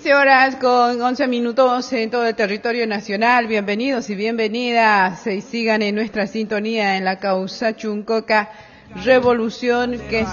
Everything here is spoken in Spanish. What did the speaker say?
7 horas con 11 minutos en todo el territorio nacional. Bienvenidos y bienvenidas. Sigan en nuestra sintonía en la causa Chuncoca Revolución, que